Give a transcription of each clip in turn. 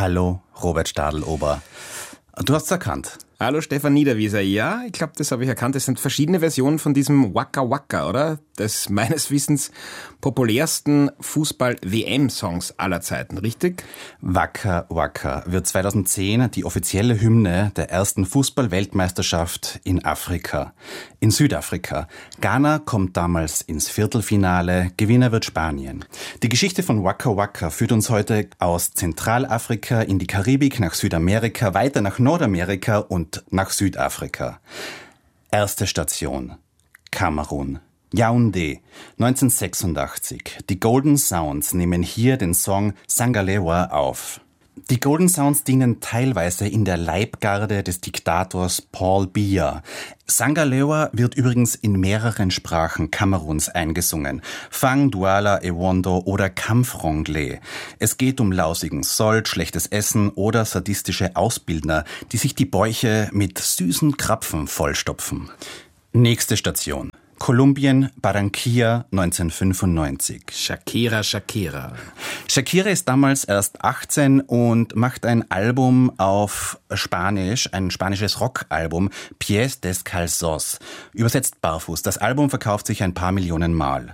Hallo, Robert Stadelober. Du hast es erkannt. Hallo Stefan Niederwieser. Ja, ich glaube, das habe ich erkannt. Es sind verschiedene Versionen von diesem Waka Waka, oder? Des meines Wissens populärsten Fußball-WM-Songs aller Zeiten, richtig? Waka Waka wird 2010 die offizielle Hymne der ersten Fußball-Weltmeisterschaft in Afrika, in Südafrika. Ghana kommt damals ins Viertelfinale, Gewinner wird Spanien. Die Geschichte von Waka Waka führt uns heute aus Zentralafrika in die Karibik, nach Südamerika, weiter nach Nordamerika und nach Südafrika. Erste Station, Kamerun. Yaoundé, 1986. Die Golden Sounds nehmen hier den Song Sangalewa auf. Die Golden Sounds dienen teilweise in der Leibgarde des Diktators Paul Biya. Sangalewa wird übrigens in mehreren Sprachen Kameruns eingesungen. Fang, Douala, Ewondo oder Kampfrongle. Es geht um lausigen Sold, schlechtes Essen oder sadistische Ausbildner, die sich die Bäuche mit süßen Krapfen vollstopfen. Nächste Station. Kolumbien, Barranquilla, 1995. Shakira. Shakira ist damals erst 18 und macht ein Album auf Spanisch, ein spanisches Rockalbum, Pies Descalzos, übersetzt barfuß. Das Album verkauft sich ein paar Millionen Mal.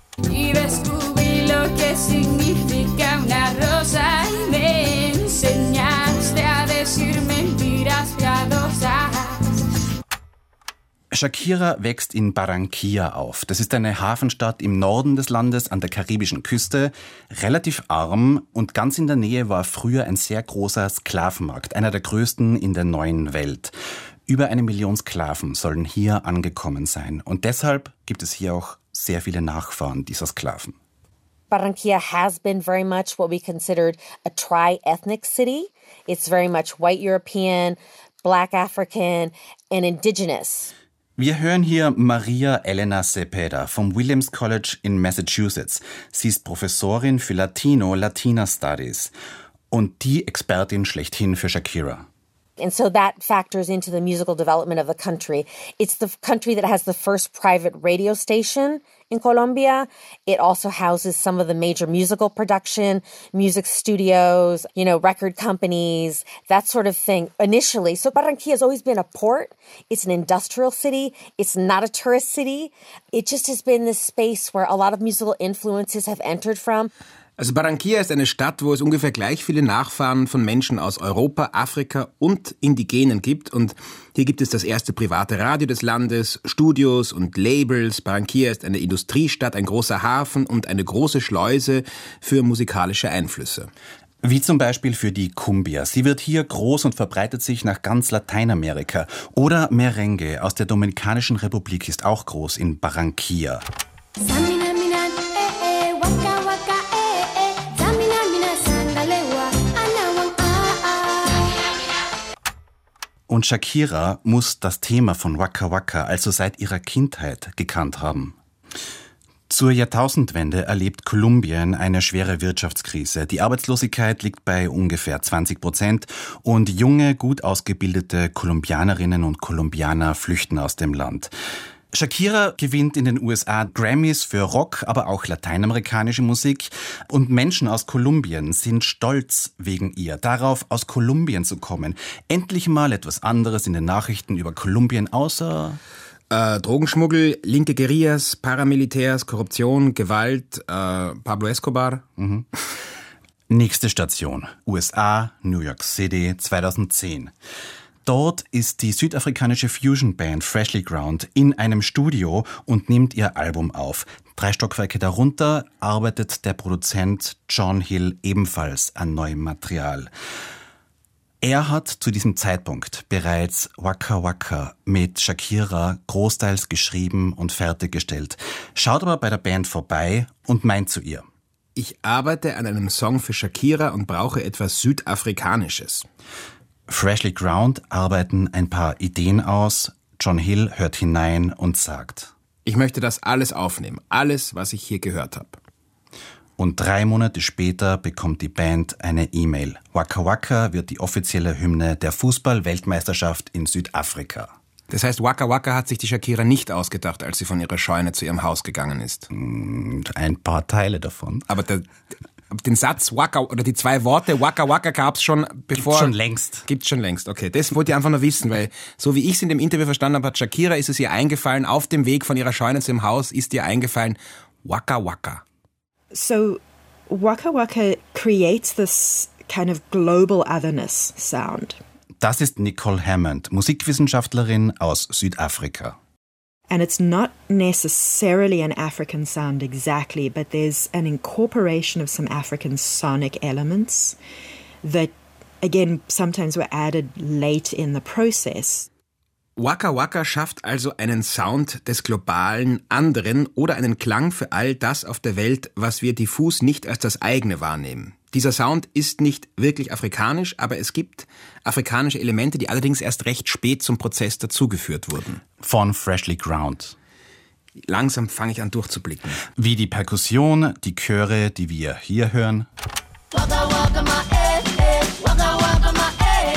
Shakira wächst in Barranquilla auf. Das ist eine Hafenstadt im Norden des Landes an der karibischen Küste, relativ arm und ganz in der Nähe war früher ein sehr großer Sklavenmarkt, einer der größten in der neuen Welt. Über 1 Million Sklaven sollen hier angekommen sein und deshalb gibt es hier auch sehr viele Nachfahren dieser Sklaven. Barranquilla has been very much what we considered a tri-ethnic city. It's very much white European, black African and indigenous. Wir hören hier Maria Elena Cepeda vom Williams College in Massachusetts. Sie ist Professorin für Latina Studies und die Expertin schlechthin für Shakira. And so that factors into the musical development of the country. It's the country that has the first private radio station in Colombia. It also houses some of the major musical production, music studios, record companies, that sort of thing initially. So Barranquilla has always been a port. It's an industrial city. It's not a tourist city. It just has been this space where a lot of musical influences have entered from. Also Barranquilla ist eine Stadt, wo es ungefähr gleich viele Nachfahren von Menschen aus Europa, Afrika und Indigenen gibt. Und hier gibt es das erste private Radio des Landes, Studios und Labels. Barranquilla ist eine Industriestadt, ein großer Hafen und eine große Schleuse für musikalische Einflüsse. Wie zum Beispiel für die Cumbia. Sie wird hier groß und verbreitet sich nach ganz Lateinamerika. Oder Merengue aus der Dominikanischen Republik ist auch groß in Barranquilla. Und Shakira muss das Thema von Waka Waka also seit ihrer Kindheit gekannt haben. Zur Jahrtausendwende erlebt Kolumbien eine schwere Wirtschaftskrise. Die Arbeitslosigkeit liegt bei ungefähr 20% und junge, gut ausgebildete Kolumbianerinnen und Kolumbianer flüchten aus dem Land. Shakira gewinnt in den USA Grammys für Rock, aber auch lateinamerikanische Musik. Und Menschen aus Kolumbien sind stolz wegen ihr, darauf aus Kolumbien zu kommen. Endlich mal etwas anderes in den Nachrichten über Kolumbien, außer Drogenschmuggel, linke Guerillas, Paramilitärs, Korruption, Gewalt, Pablo Escobar. Nächste Station, USA, New York City, 2010. Dort ist die südafrikanische Fusion-Band Freshly Ground in einem Studio und nimmt ihr Album auf. 3 Stockwerke darunter arbeitet der Produzent John Hill ebenfalls an neuem Material. Er hat zu diesem Zeitpunkt bereits Waka Waka mit Shakira großteils geschrieben und fertiggestellt, schaut aber bei der Band vorbei und meint zu ihr: Ich arbeite an einem Song für Shakira und brauche etwas Südafrikanisches. Freshly Ground arbeiten ein paar Ideen aus. John Hill hört hinein und sagt: Ich möchte das alles aufnehmen. Alles, was ich hier gehört habe. Und 3 Monate später bekommt die Band eine E-Mail. Waka Waka wird die offizielle Hymne der Fußball-Weltmeisterschaft in Südafrika. Das heißt, Waka Waka hat sich die Shakira nicht ausgedacht, als sie von ihrer Scheune zu ihrem Haus gegangen ist. Ein paar Teile davon. Aber den Satz Waka oder die 2 Worte Waka Waka gab's schon bevor... Gibt's schon längst. Gibt's schon längst, okay. Das wollte ich einfach nur wissen, weil so wie ich es in dem Interview verstanden habe, hat Shakira, ist es ihr eingefallen, auf dem Weg von ihrer Scheune zum Haus ist ihr eingefallen, Waka Waka. So Waka Waka creates this kind of global otherness sound. Das ist Nicole Hammond, Musikwissenschaftlerin aus Südafrika. And it's not necessarily an African sound exactly, but there's an incorporation of some African sonic elements that, again, sometimes were added late in the process. Waka Waka schafft also einen Sound des globalen anderen oder einen Klang für all das auf der Welt, was wir diffus nicht als das eigene wahrnehmen. Dieser Sound ist nicht wirklich afrikanisch, aber es gibt afrikanische Elemente, die allerdings erst recht spät zum Prozess dazugeführt wurden. Von Freshly Ground. Langsam fange ich an durchzublicken. Wie die Perkussion, die Chöre, die wir hier hören. Waka waka ma waka waka ma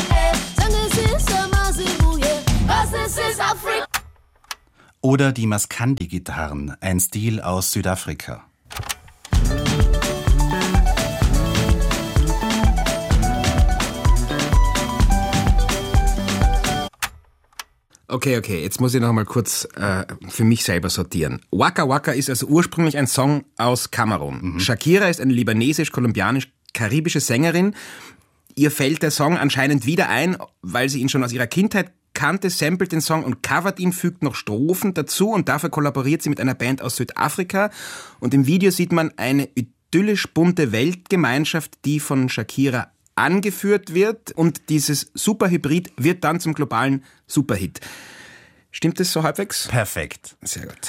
this is Africa. Oder die Maskandi-Gitarren, ein Stil aus Südafrika. Okay, jetzt muss ich noch mal kurz für mich selber sortieren. Waka Waka ist also ursprünglich ein Song aus Kamerun. Shakira ist eine libanesisch-kolumbianisch-karibische Sängerin. Ihr fällt der Song anscheinend wieder ein, weil sie ihn schon aus ihrer Kindheit kannte, samplet den Song und covert ihn, fügt noch Strophen dazu und dafür kollaboriert sie mit einer Band aus Südafrika. Und im Video sieht man eine idyllisch bunte Weltgemeinschaft, die von Shakira angeführt wird und dieses Superhybrid wird dann zum globalen Superhit. Stimmt das so halbwegs? Perfekt. Sehr gut.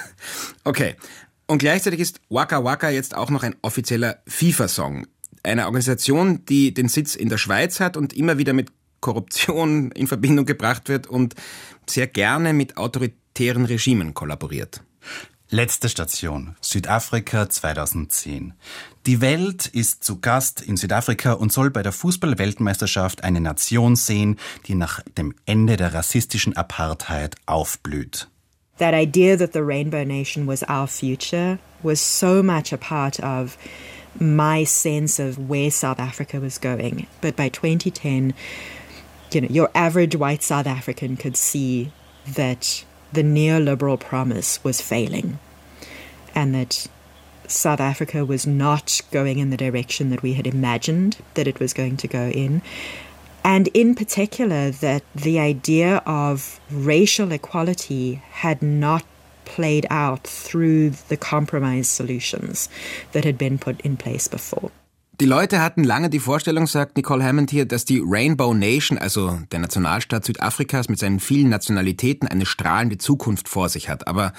Okay. Und gleichzeitig ist Waka Waka jetzt auch noch ein offizieller FIFA-Song. Eine Organisation, die den Sitz in der Schweiz hat und immer wieder mit Korruption in Verbindung gebracht wird und sehr gerne mit autoritären Regimen kollaboriert. Letzte Station, Südafrika 2010. Die Welt ist zu Gast in Südafrika und soll bei der Fußball-Weltmeisterschaft eine Nation sehen, die nach dem Ende der rassistischen Apartheid aufblüht. That idea that the Rainbow Nation was our future was so much a part of my sense of where South Africa was going. But by 2010, your average white South African could see that the neoliberal promise was failing and that South Africa was not going in the direction that we had imagined that it was going to go in. And in particular, that the idea of racial equality had not played out through the compromise solutions that had been put in place before. Die Leute hatten lange die Vorstellung, sagt Nicole Hammond hier, dass die Rainbow Nation, also der Nationalstaat Südafrikas mit seinen vielen Nationalitäten, eine strahlende Zukunft vor sich hat. Aber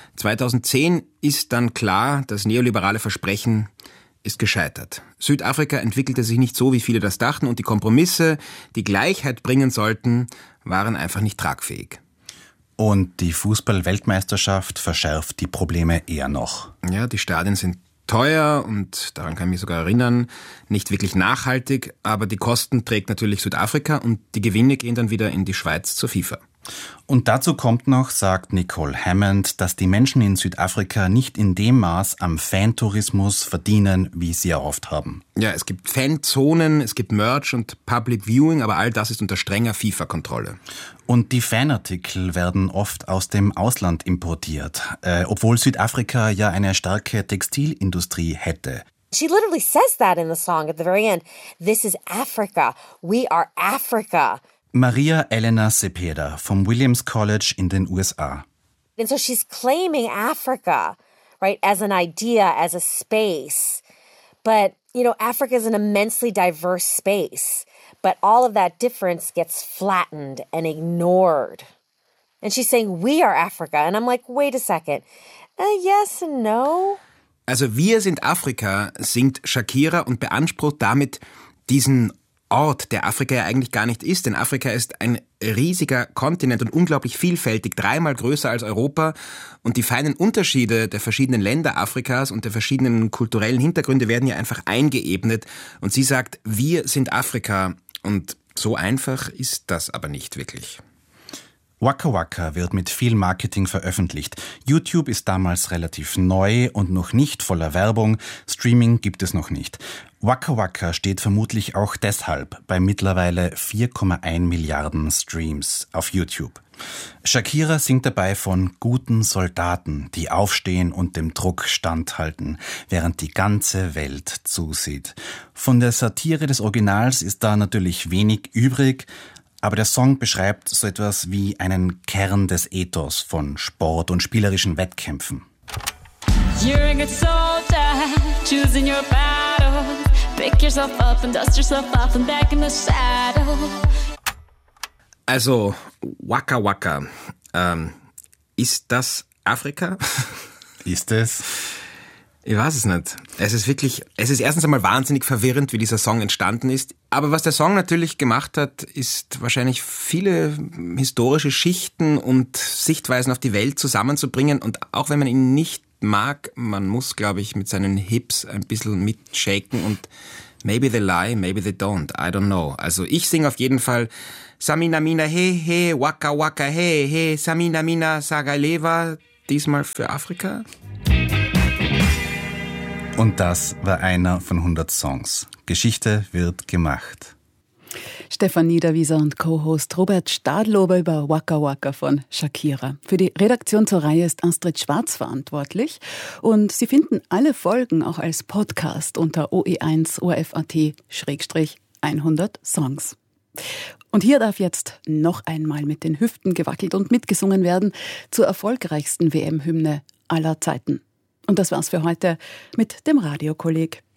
2010 ist dann klar, das neoliberale Versprechen ist gescheitert. Südafrika entwickelte sich nicht so, wie viele das dachten, und die Kompromisse, die Gleichheit bringen sollten, waren einfach nicht tragfähig. Und die Fußball-Weltmeisterschaft verschärft die Probleme eher noch. Ja, die Stadien sind teuer und daran kann ich mich sogar erinnern, nicht wirklich nachhaltig, aber die Kosten trägt natürlich Südafrika und die Gewinne gehen dann wieder in die Schweiz zur FIFA. Und dazu kommt noch, sagt Nicole Hammond, dass die Menschen in Südafrika nicht in dem Maß am Fantourismus verdienen, wie sie erhofft haben. Ja, es gibt Fanzonen, es gibt Merch und Public Viewing, aber all das ist unter strenger FIFA-Kontrolle. Und die Fanartikel werden oft aus dem Ausland importiert, obwohl Südafrika ja eine starke Textilindustrie hätte. She literally says that in the song at the very end. This is Africa. We are Africa. Maria Elena Cepeda vom Williams College in den USA. And so she's claiming Africa, right, as an idea, as a space. But, Africa is an immensely diverse space. But all of that difference gets flattened and ignored. And she's saying, we are Africa. And I'm like, wait a second. Yes and no. Also wir sind Afrika, singt Shakira und beansprucht damit diesen Ort, der Afrika ja eigentlich gar nicht ist. Denn Afrika ist ein riesiger Kontinent und unglaublich vielfältig, 3-mal größer als Europa. Und die feinen Unterschiede der verschiedenen Länder Afrikas und der verschiedenen kulturellen Hintergründe werden ja einfach eingeebnet. Und sie sagt, wir sind Afrika. Und so einfach ist das aber nicht wirklich. Waka Waka wird mit viel Marketing veröffentlicht. YouTube ist damals relativ neu und noch nicht voller Werbung. Streaming gibt es noch nicht. Waka Waka steht vermutlich auch deshalb bei mittlerweile 4,1 Milliarden Streams auf YouTube. Shakira singt dabei von guten Soldaten, die aufstehen und dem Druck standhalten, während die ganze Welt zusieht. Von der Satire des Originals ist da natürlich wenig übrig, aber der Song beschreibt so etwas wie einen Kern des Ethos von Sport und spielerischen Wettkämpfen. You're a good soldier, choosing your battle. Pick yourself up and dust yourself off and back in the saddle. Also, Waka Waka, ist das Afrika? Ist es? Ich weiß es nicht. Es ist erstens einmal wahnsinnig verwirrend, wie dieser Song entstanden ist. Aber was der Song natürlich gemacht hat, ist wahrscheinlich viele historische Schichten und Sichtweisen auf die Welt zusammenzubringen. Und auch wenn man ihn nicht mag, man muss, glaube ich, mit seinen Hips ein bisschen mitshaken und maybe they lie, maybe they don't, I don't know. Also ich singe auf jeden Fall Samina Mina He He, Waka Waka He He, Samina Mina Sagaleva, diesmal für Afrika. Und das war einer von 100 Songs. Geschichte wird gemacht. Stefan Niederwieser und Co-Host Robert Stadlober über Waka Waka von Shakira. Für die Redaktion zur Reihe ist Astrid Schwarz verantwortlich. Und Sie finden alle Folgen auch als Podcast unter OE1 ORF.at/100 Songs. Und hier darf jetzt noch einmal mit den Hüften gewackelt und mitgesungen werden zur erfolgreichsten WM-Hymne aller Zeiten. Und das war's für heute mit dem Radiokolleg.